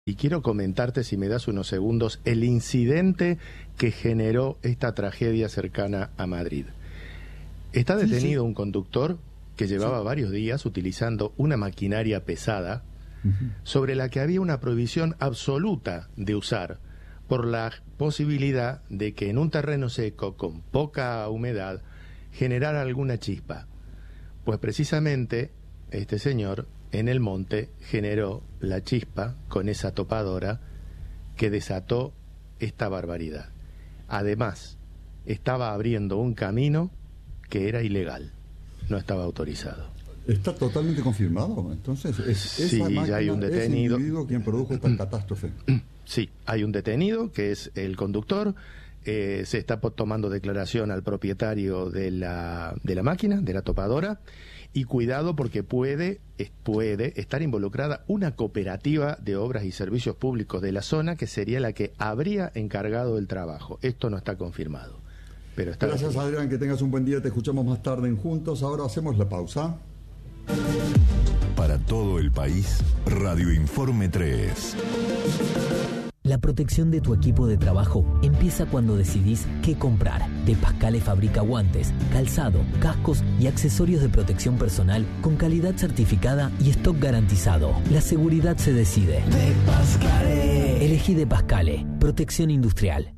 Y quiero comentarte, si me das unos segundos, el incidente que generó esta tragedia cercana a Madrid. Está detenido un conductor que llevaba varios días utilizando una maquinaria pesada sobre la que había una prohibición absoluta de usar por la posibilidad de que en un terreno seco con poca humedad generara alguna chispa. Pues precisamente este señor en el monte generó la chispa con esa topadora que desató esta barbaridad. Además, estaba abriendo un camino que era ilegal, no estaba autorizado. ¿Está totalmente confirmado? Entonces, sí, ya hay un detenido. ¿Es el individuo quien produjo esta catástrofe? Sí, hay un detenido que es el conductor. Se está tomando declaración al propietario de la máquina, de la topadora. Y cuidado porque puede estar involucrada una cooperativa de obras y servicios públicos de la zona que sería la que habría encargado el trabajo. Esto no está confirmado, pero está. Gracias, Adrián, que tengas un buen día. Te escuchamos más tarde en Juntos. Ahora hacemos la pausa. Para todo el país, Radio Informe 3. La protección de tu equipo de trabajo empieza cuando decidís qué comprar. De Pascale fabrica guantes, calzado, cascos y accesorios de protección personal con calidad certificada y stock garantizado. La seguridad se decide. De Pascale. Elegí De Pascale. Protección industrial.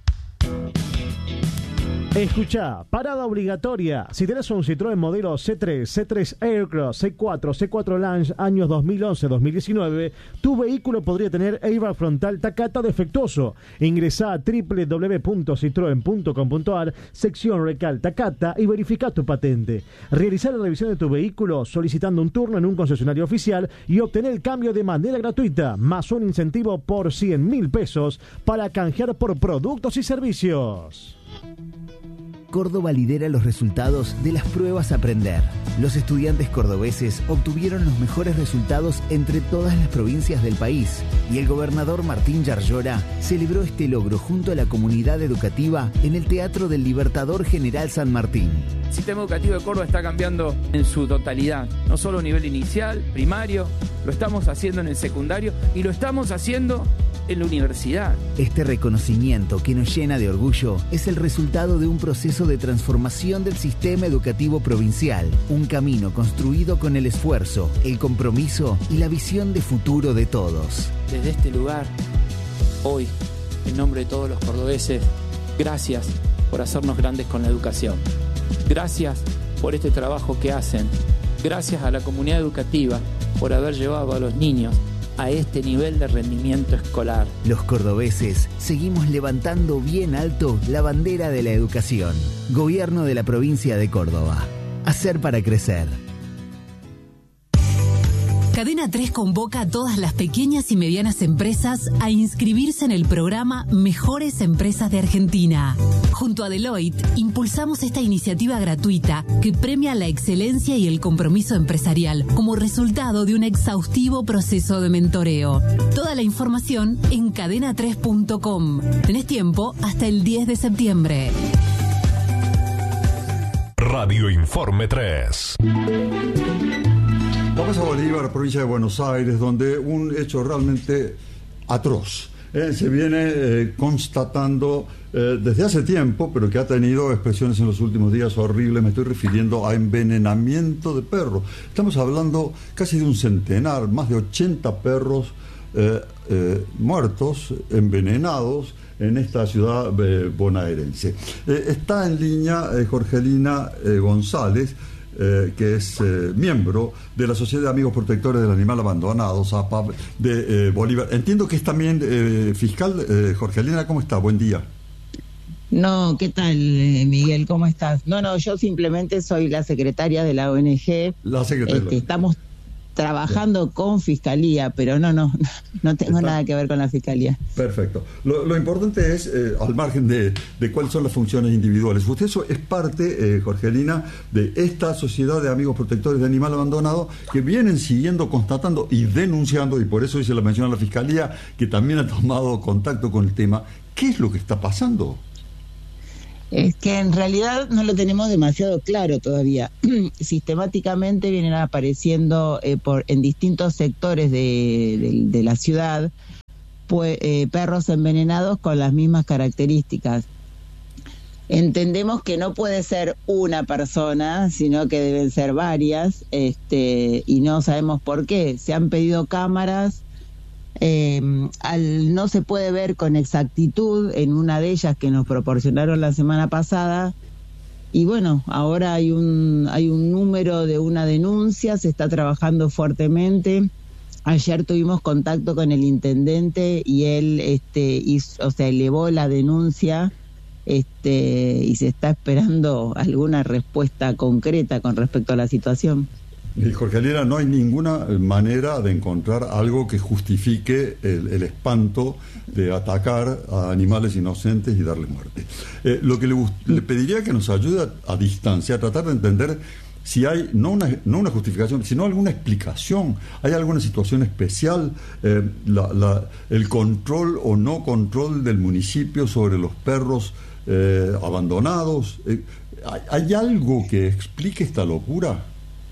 Escuchá, parada obligatoria. Si tenés un Citroën modelo C3, C3 Aircross, C4, C4 Lounge, años 2011-2019, tu vehículo podría tener airbag frontal Takata defectuoso. Ingresá a www.citroen.com.ar, sección Recal Takata y verifica tu patente. Realizá la revisión de tu vehículo solicitando un turno en un concesionario oficial y obtener el cambio de manera gratuita, más un incentivo por 100.000 pesos para canjear por productos y servicios. Córdoba lidera los resultados de las pruebas Aprender. Los estudiantes cordobeses obtuvieron los mejores resultados entre todas las provincias del país y el gobernador Martín Yarlora celebró este logro junto a la comunidad educativa en el Teatro del Libertador General San Martín. El sistema educativo de Córdoba está cambiando en su totalidad, no solo a nivel inicial, primario, lo estamos haciendo en el secundario y lo estamos haciendo en la universidad. Este reconocimiento que nos llena de orgullo es el resultado de un proceso de transformación del sistema educativo provincial, un camino construido con el esfuerzo, el compromiso y la visión de futuro de todos. Desde este lugar, hoy, en nombre de todos los cordobeses, gracias por hacernos grandes con la educación. Gracias por este trabajo que hacen. Gracias a la comunidad educativa por haber llevado a los niños a este nivel de rendimiento escolar. Los cordobeses seguimos levantando bien alto la bandera de la educación. Gobierno de la provincia de Córdoba. Hacer para crecer. Cadena 3 convoca a todas las pequeñas y medianas empresas a inscribirse en el programa Mejores Empresas de Argentina. Junto a Deloitte, impulsamos esta iniciativa gratuita que premia la excelencia y el compromiso empresarial como resultado de un exhaustivo proceso de mentoreo. Toda la información en cadena3.com. Tenés tiempo hasta el 10 de septiembre. Radio Informe 3. Vamos a Bolívar, provincia de Buenos Aires, donde un hecho realmente atroz se viene constatando desde hace tiempo, pero que ha tenido expresiones en los últimos días horribles. Me estoy refiriendo a envenenamiento de perros. Estamos hablando casi de un centenar, más de 80 perros muertos, envenenados, en esta ciudad bonaerense. Está en línea Jorgelina González, que es miembro de la Sociedad de Amigos Protectores del Animal Abandonado, APAB, de Bolívar. Entiendo que es también fiscal. Jorgelina, ¿cómo está? Buen día. No, ¿qué tal, Miguel? ¿Cómo estás? No, yo simplemente soy la secretaria de la ONG. La secretaria. Estamos trabajando con Fiscalía, pero no tengo nada que ver con la Fiscalía. Perfecto. Lo importante es, al margen de cuáles son las funciones individuales, usted es parte, Jorgelina, de esta Sociedad de Amigos Protectores de Animal Abandonado, que vienen siguiendo, constatando y denunciando, y por eso hice la mención a la Fiscalía, que también ha tomado contacto con el tema. ¿Qué es lo que está pasando? Es que en realidad no lo tenemos demasiado claro todavía. Sistemáticamente vienen apareciendo en distintos sectores de la ciudad perros envenenados con las mismas características. Entendemos que no puede ser una persona, sino que deben ser varias, y no sabemos por qué. Se han pedido cámaras, no se puede ver con exactitud en una de ellas que nos proporcionaron la semana pasada. Y bueno, ahora hay un número de una denuncia, se está trabajando fuertemente. Ayer tuvimos contacto con el intendente y él elevó la denuncia, y se está esperando alguna respuesta concreta con respecto a la situación. Jorgelina, no hay ninguna manera de encontrar algo que justifique el espanto de atacar a animales inocentes y darles muerte. Lo que le pediría que nos ayude a distancia, a tratar de entender si hay, no una justificación, sino alguna explicación. ¿Hay alguna situación especial? El control o no control del municipio sobre los perros abandonados. ¿Hay algo que explique esta locura?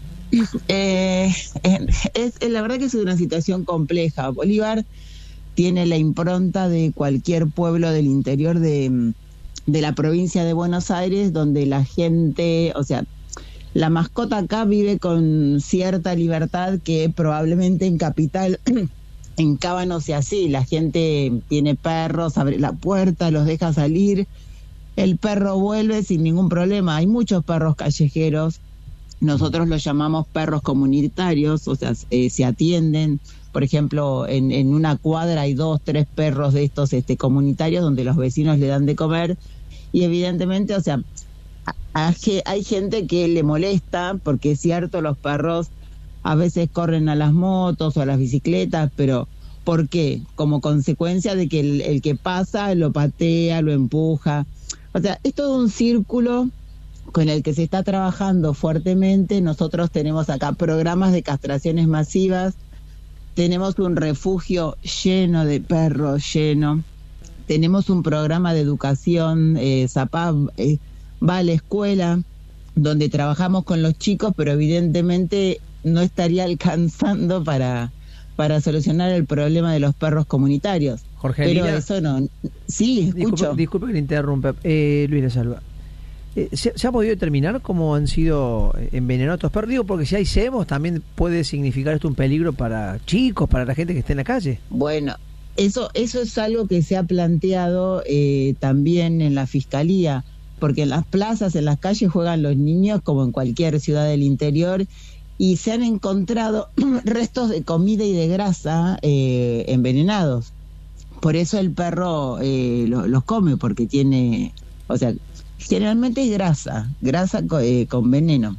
La verdad que es una situación compleja. Bolívar tiene la impronta de cualquier pueblo del interior de la provincia de Buenos Aires, donde la gente, la mascota acá vive con cierta libertad que probablemente en Capital, en Cava no sea así. La gente tiene perros, abre la puerta, los deja salir, el perro vuelve sin ningún problema. Hay muchos perros callejeros. Nosotros los llamamos perros comunitarios, se atienden. Por ejemplo, en una cuadra hay 2, 3 perros de estos comunitarios donde los vecinos le dan de comer. Y evidentemente, hay gente que le molesta, porque es cierto, los perros a veces corren a las motos o a las bicicletas, pero ¿por qué? Como consecuencia de que el que pasa lo patea, lo empuja. Es todo un círculo con el que se está trabajando fuertemente. Nosotros tenemos acá programas de castraciones masivas, tenemos un refugio lleno de perros, tenemos un programa de educación, Zapá va a la escuela, donde trabajamos con los chicos, pero evidentemente no estaría alcanzando para solucionar el problema de los perros comunitarios. Jorgelina, pero eso no. Sí, escucho. Disculpe que le interrumpa. Luis Le Salva. ¿Se ha podido determinar cómo han sido envenenados estos perros? Digo, porque si hay cebos, también puede significar esto un peligro para chicos, para la gente que esté en la calle. Bueno, eso es algo que se ha planteado también en la Fiscalía, porque en las plazas, en las calles juegan los niños como en cualquier ciudad del interior, y se han encontrado restos de comida y de grasa envenenados. Por eso el perro los come, porque tiene, generalmente es grasa con veneno.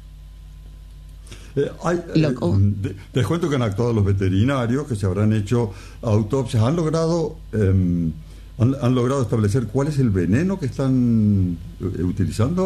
Les cuento que han actuado los veterinarios, que se habrán hecho autopsias, han logrado establecer cuál es el veneno que están utilizando.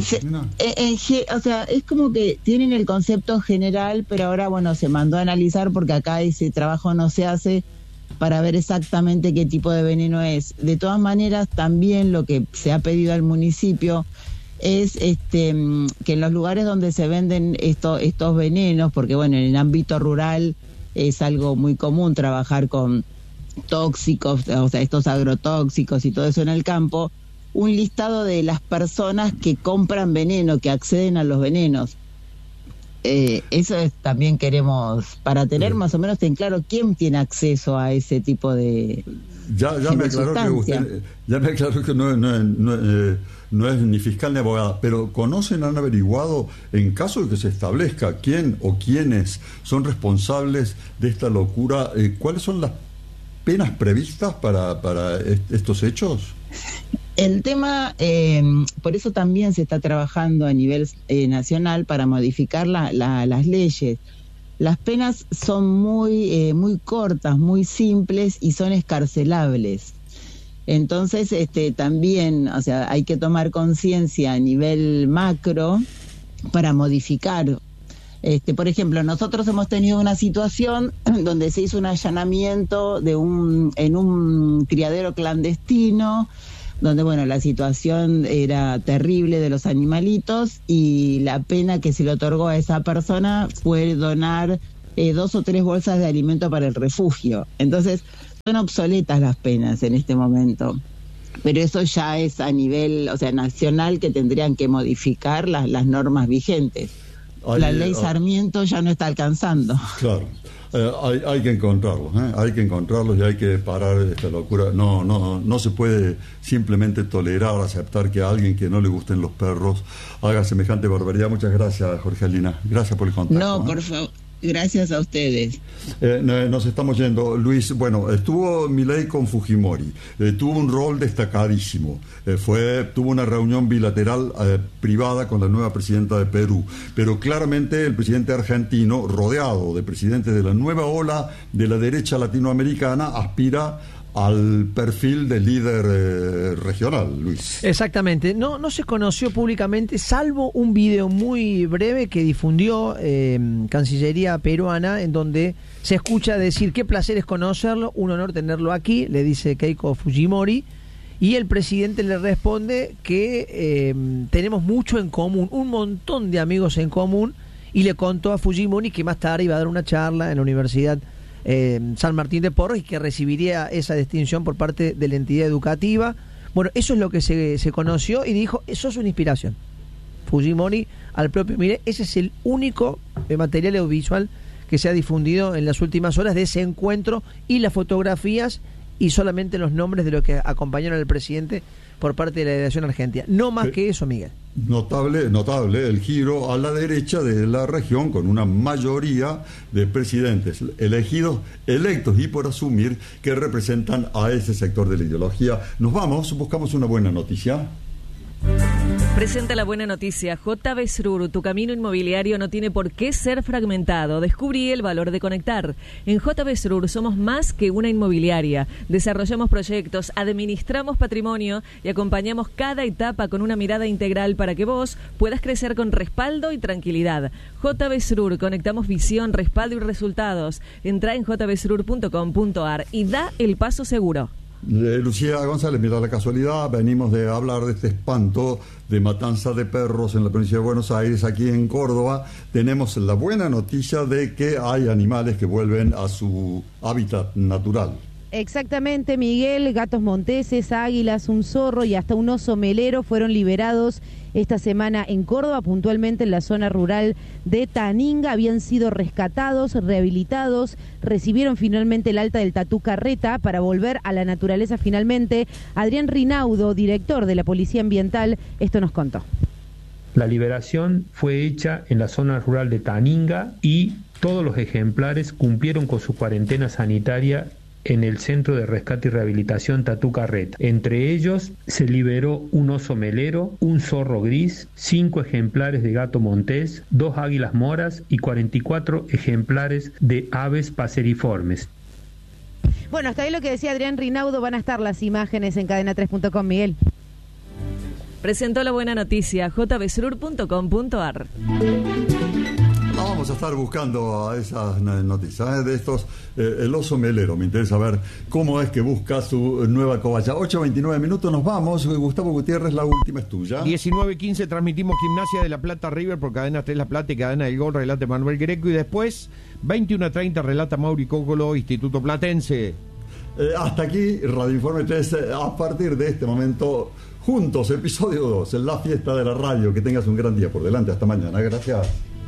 Es como que tienen el concepto general, pero ahora se mandó a analizar, porque acá ese trabajo no se hace, para ver exactamente qué tipo de veneno es. De todas maneras, también lo que se ha pedido al municipio es que en los lugares donde se venden estos venenos, porque en el ámbito rural es algo muy común trabajar con tóxicos, estos agrotóxicos y todo eso en el campo, un listado de las personas que compran veneno, que acceden a los venenos. Eso también queremos, para tener más o menos en claro quién tiene acceso a ese tipo de ya me aclaró que no es ni fiscal ni abogada, pero ¿conocen, han averiguado, en caso de que se establezca quién o quiénes son responsables de esta locura, cuáles son las penas previstas para estos hechos? El tema, por eso también se está trabajando a nivel nacional para modificar las leyes. Las penas son muy cortas, muy simples y son excarcelables. Entonces, también, hay que tomar conciencia a nivel macro para modificar. Por ejemplo, nosotros hemos tenido una situación donde se hizo un allanamiento en un criadero clandestino, donde la situación era terrible de los animalitos, y la pena que se le otorgó a esa persona fue donar 2 o 3 bolsas de alimento para el refugio. Entonces, Son obsoletas las penas en este momento, pero eso ya es a nivel, nacional, que tendrían que modificar las normas vigentes. La ley Sarmiento ya no está alcanzando. Claro. Hay que encontrarlos, hay que encontrarlos y hay que parar esta locura. No se puede simplemente tolerar, aceptar que a alguien que no le gusten los perros haga semejante barbaridad. Muchas gracias, Jorgelina. Gracias por el contacto. No, por favor. Gracias a ustedes. Nos estamos yendo. Luis, estuvo Milei con Fujimori, tuvo un rol destacadísimo, tuvo una reunión bilateral privada con la nueva presidenta de Perú, pero claramente el presidente argentino, rodeado de presidentes de la nueva ola de la derecha latinoamericana, aspira al perfil de líder regional, Luis. Exactamente. No se conoció públicamente, salvo un video muy breve que difundió Cancillería peruana, en donde se escucha decir: qué placer es conocerlo, un honor tenerlo aquí, le dice Keiko Fujimori, y el presidente le responde que tenemos mucho en común, un montón de amigos en común, y le contó a Fujimori que más tarde iba a dar una charla en la Universidad San Martín de Porres y que recibiría esa distinción por parte de la entidad educativa. Bueno, eso es lo que se conoció, y dijo: eso es una inspiración. Fujimori al propio Milei. Ese es el único material audiovisual que se ha difundido en las últimas horas de ese encuentro, y las fotografías y solamente los nombres de los que acompañaron al presidente por parte de la delegación argentina. No más que eso, Miguel. Notable el giro a la derecha de la región, con una mayoría de presidentes electos y por asumir, que representan a ese sector de la ideología. Nos vamos, buscamos una buena noticia. Presenta la buena noticia. JB Srur, tu camino inmobiliario no tiene por qué ser fragmentado. Descubrí el valor de conectar. En JB Srur somos más que una inmobiliaria. Desarrollamos proyectos, administramos patrimonio y acompañamos cada etapa con una mirada integral para que vos puedas crecer con respaldo y tranquilidad. JB Srur, conectamos visión, respaldo y resultados. Entra en jbsrur.com.ar y da el paso seguro. Lucía González, mira la casualidad, venimos de hablar de este espanto de matanza de perros en la provincia de Buenos Aires. Aquí en Córdoba tenemos la buena noticia de que hay animales que vuelven a su hábitat natural. Exactamente, Miguel. Gatos monteses, águilas, un zorro y hasta un oso melero fueron liberados esta semana en Córdoba, puntualmente en la zona rural de Taninga. Habían sido rescatados, rehabilitados, recibieron finalmente el alta del Tatú Carreta para volver a la naturaleza finalmente. Adrián Rinaudo, director de la Policía Ambiental, esto nos contó. La liberación fue hecha en la zona rural de Taninga y todos los ejemplares cumplieron con su cuarentena sanitaria en el Centro de Rescate y Rehabilitación Tatú Carreta. Entre ellos se liberó un oso melero, un zorro gris, 5 ejemplares de gato montés, 2 águilas moras y 44 ejemplares de aves paseriformes. Bueno, hasta ahí lo que decía Adrián Rinaudo. Van a estar las imágenes en cadena3.com, Miguel. Presentó la buena noticia, jbsrur.com.ar. Vamos a estar buscando a esas noticias de estos. El oso melero, me interesa ver cómo es que busca su nueva covacha. 8:29 minutos, nos vamos. Gustavo Gutiérrez, la última es tuya. 19:15 transmitimos Gimnasia de La Plata River por Cadena 3 La Plata y Cadena del Gol, relata Manuel Greco, y después 21:30 relata Mauri Cócolo, Instituto Platense. Hasta aquí Radio Informe 3, a partir de este momento, juntos, episodio 2, en la fiesta de la radio. Que tengas un gran día por delante. Hasta mañana, gracias.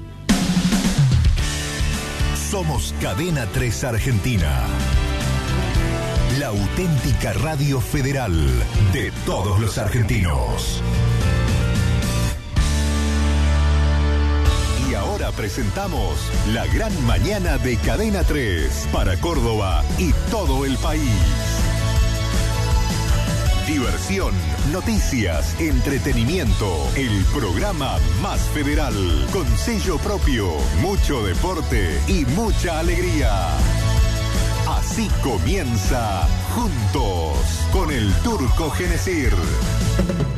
Somos Cadena 3 Argentina, la auténtica radio federal de todos los argentinos. Y ahora presentamos la gran mañana de Cadena 3 para Córdoba y todo el país. Diversión, noticias, entretenimiento, el programa más federal, con sello propio, mucho deporte y mucha alegría. Así comienza Juntos con el Turco Genesir.